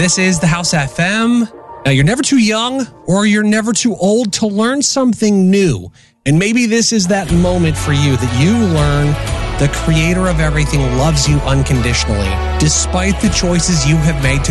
This is the House FM. Now, you're never too young or you're never too old to learn something new. And maybe this is that moment for you that you learn the creator of everything loves you unconditionally, despite the choices you have made to